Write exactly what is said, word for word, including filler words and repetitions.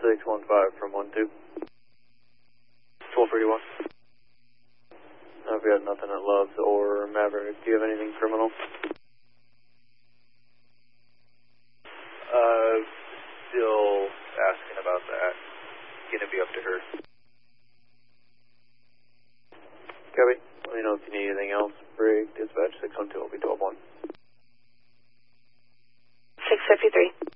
six one five from one two. twelve thirty-one. I've got nothing at Loves or Maverick. Do you have anything criminal? Uh, still asking about that. Gonna be up to her. Copy. Let me know if you need anything else. Brig, dispatch six one two will be twelve one. six fifty-three.